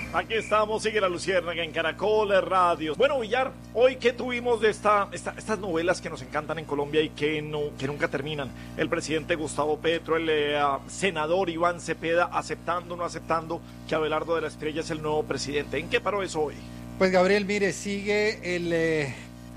Aquí estamos, sigue la Luciérnaga en Caracol Radio. Bueno, Villar, hoy que tuvimos de estas novelas que nos encantan en Colombia y que nunca terminan. El presidente Gustavo Petro, el senador Iván Cepeda, aceptando o no aceptando que Abelardo de la Espriella es el nuevo presidente. ¿En qué paró eso hoy? Pues Gabriel, mire, sigue el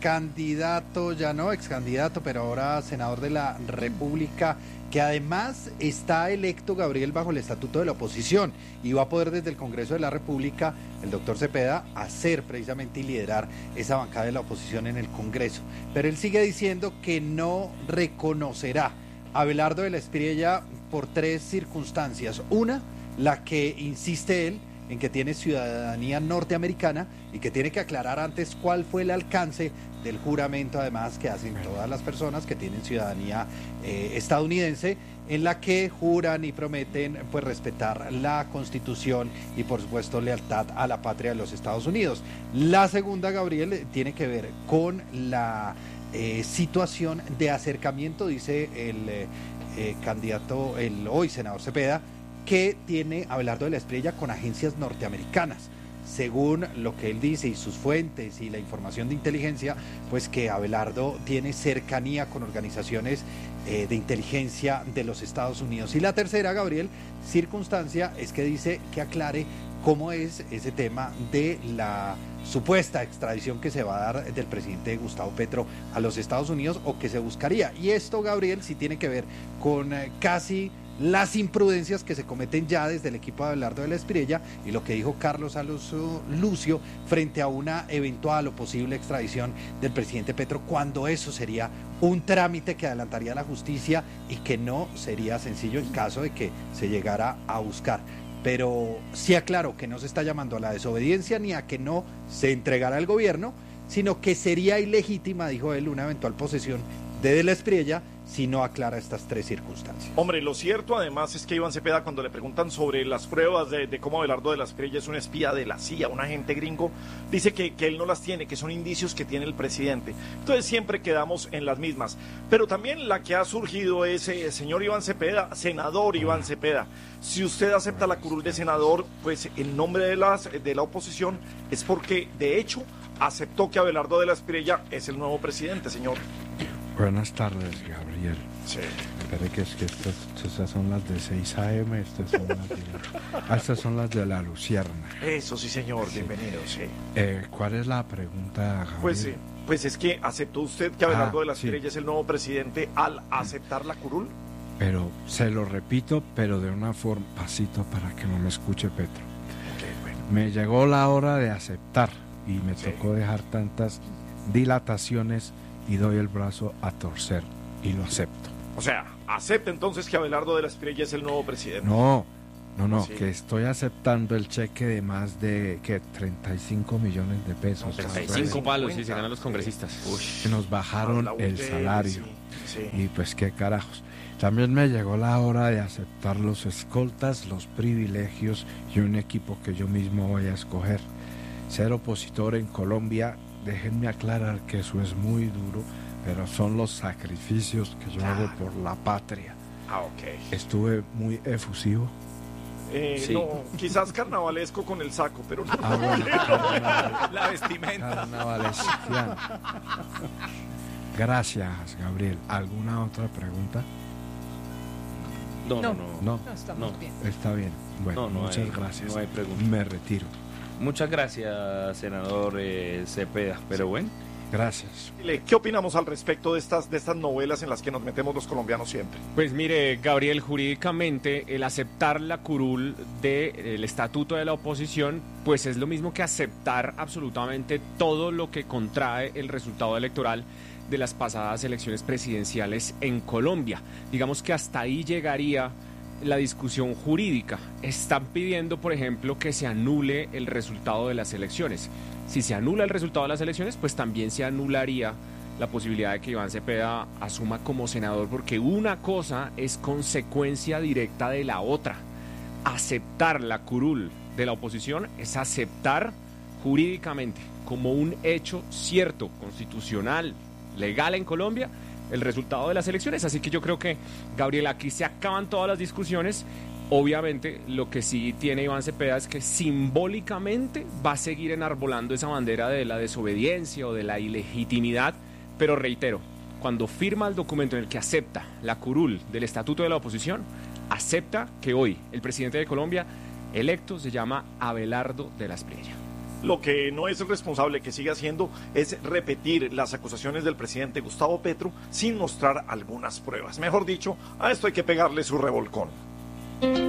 candidato, ya no ex candidato, pero ahora senador de la República, que además está electo, Gabriel, bajo el estatuto de la oposición y va a poder desde el Congreso de la República, el doctor Cepeda, hacer precisamente y liderar esa bancada de la oposición en el Congreso. Pero él sigue diciendo que no reconocerá a Abelardo de la Espriella por 3 circunstancias. Una, la que insiste él, en que tiene ciudadanía norteamericana y que tiene que aclarar antes cuál fue el alcance del juramento, además, que hacen todas las personas que tienen ciudadanía estadounidense, en la que juran y prometen pues respetar la Constitución y por supuesto lealtad a la patria de los Estados Unidos. La segunda, Gabriel, tiene que ver con la situación de acercamiento, dice el candidato, el hoy senador Cepeda, que tiene Abelardo de la Espriella con agencias norteamericanas. Según lo que él dice y sus fuentes y la información de inteligencia, pues que Abelardo tiene cercanía con organizaciones de inteligencia de los Estados Unidos. Y la tercera, Gabriel, circunstancia, es que dice que aclare cómo es ese tema de la supuesta extradición que se va a dar del presidente Gustavo Petro a los Estados Unidos o que se buscaría. Y esto, Gabriel, sí tiene que ver con casi las imprudencias que se cometen ya desde el equipo de Abelardo de la Espriella y lo que dijo Carlos Alonso Lucio frente a una eventual o posible extradición del presidente Petro, cuando eso sería un trámite que adelantaría la justicia y que no sería sencillo en caso de que se llegara a buscar. Pero sí aclaró que no se está llamando a la desobediencia ni a que no se entregara al gobierno, sino que sería ilegítima, dijo él, una eventual posesión de la Espriella si no aclara estas 3 circunstancias. Hombre, lo cierto además es que Iván Cepeda, cuando le preguntan sobre las pruebas de cómo Abelardo de la Espriella es un espía de la CIA, un agente gringo, dice que él no las tiene, que son indicios que tiene el presidente. Entonces siempre quedamos en las mismas. Pero también la que ha surgido es, señor Iván Cepeda, senador Iván Cepeda, si usted acepta la curul de senador, pues el nombre de la oposición es porque, de hecho, aceptó que Abelardo de la Espriella es el nuevo presidente, señor. Buenas tardes, Gabriel. Sí. Espere que es que estas son las de 6 AM, estas son las de la Lucierna. Eso sí, señor, sí. Bienvenido, sí. ¿Cuál es la pregunta, Gabriel? Pues sí, pues es que aceptó usted que Abelardo de la Espriella es el nuevo presidente al aceptar la curul. Pero se lo repito, pero de una forma, pasito para que no me escuche Petro. Okay, bueno. Me llegó la hora de aceptar y me tocó dejar tantas dilataciones y doy el brazo a torcer y lo acepto. O sea, acepta entonces que Abelardo de la Espriella es el nuevo presidente. No, sí. Que estoy aceptando el cheque de más de 35 millones de pesos. 35 palos si se ganan los congresistas. Que nos bajaron el salario. Sí. Y pues qué carajos. También me llegó la hora de aceptar los escoltas, los privilegios y un equipo que yo mismo voy a escoger. Ser opositor en Colombia, déjenme aclarar que eso es muy duro, pero son los sacrificios que yo hago por la patria. Ok. Estuve muy efusivo. Sí. No, quizás carnavalesco con el saco, pero no. Bueno, la vestimenta. Carnavalesquiano. Gracias, Gabriel. ¿Alguna otra pregunta? No, estamos bien. Está bien. Bueno, muchas gracias. No hay pregunta. Me retiro. Muchas gracias, senador Cepeda. Pero bueno. Gracias. ¿Qué opinamos al respecto de estas novelas en las que nos metemos los colombianos siempre? Pues mire, Gabriel, jurídicamente el aceptar la curul del estatuto de la oposición, pues es lo mismo que aceptar absolutamente todo lo que contrae el resultado electoral de las pasadas elecciones presidenciales en Colombia. Digamos que hasta ahí llegaría la discusión jurídica. Están pidiendo, por ejemplo, que se anule el resultado de las elecciones. Si se anula el resultado de las elecciones, pues también se anularía la posibilidad de que Iván Cepeda asuma como senador, porque una cosa es consecuencia directa de la otra. Aceptar la curul de la oposición es aceptar jurídicamente como un hecho cierto, constitucional, legal en Colombia, el resultado de las elecciones. Así que yo creo que, Gabriel, aquí se acaban todas las discusiones Obviamente, lo que sí tiene Iván Cepeda es que simbólicamente va a seguir enarbolando esa bandera de la desobediencia o de la ilegitimidad, pero reitero, cuando firma el documento en el que acepta la curul del Estatuto de la Oposición, acepta que hoy el presidente de Colombia electo se llama Abelardo de la Espriella. Lo que no es el responsable que sigue haciendo es repetir las acusaciones del presidente Gustavo Petro sin mostrar algunas pruebas. Mejor dicho, a esto hay que pegarle su revolcón.